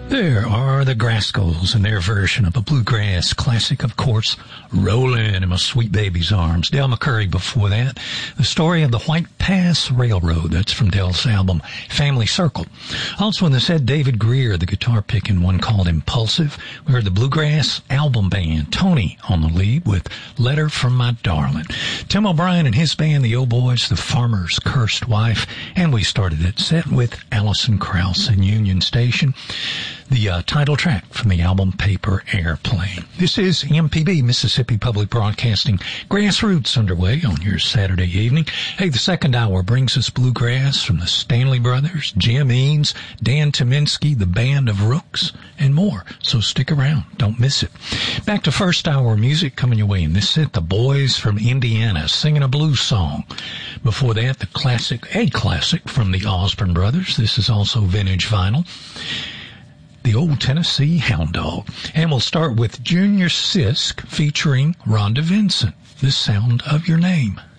There are the Grascals and their version of a bluegrass classic, of course, Rollin' in My Sweet Baby's Arms. Del McCoury before that. The Story of the White Pass Railroad. That's from Del's album Family Circle. Also in the set, David Greer, the guitar picking one called Impulsive. We heard the Bluegrass Album Band, Tony on the lead with Letter from My Darling. Tim O'Brien and his band, the O-Boys, The Farmer's Cursed Wife. And we started that set with Alison Krauss and Union Station, the title track from the album Paper Airplane. This is MPB, Mississippi Public Broadcasting, Grassroots underway on your Saturday evening. Hey, the second hour brings us bluegrass from the Stanley Brothers, Jim Eames, Dan Tyminski, the Band of Rooks, and more. So stick around. Don't miss it. Back to first hour music coming your way in this set, the Boys from Indiana singing a blues song. Before that, a classic from the Osborne Brothers. This is also vintage vinyl. The Old Tennessee Hound Dog. And we'll start with Junior Sisk featuring Rhonda Vincent, The Sound of Your Name.